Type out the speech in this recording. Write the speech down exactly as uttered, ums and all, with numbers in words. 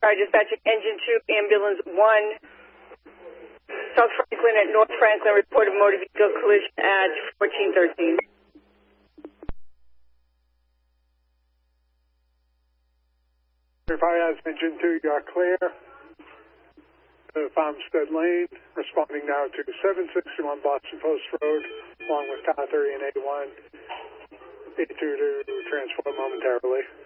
Fire dispatching engine two, ambulance one, South Franklin at North Franklin, reported motor vehicle collision at fourteen thirteen. Fire engine two, you are clear. Uh, Farmstead Lane, responding now to seven sixty-one Boston Post Road, along with car thirty and A one. A two to transport momentarily.